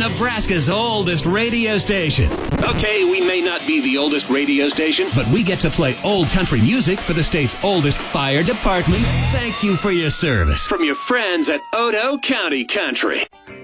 Nebraska's oldest radio station. Okay, we may not be the oldest radio station, but we get to play old country music for the state's oldest fire department. Thank you for your service. From your friends at Odo County Country.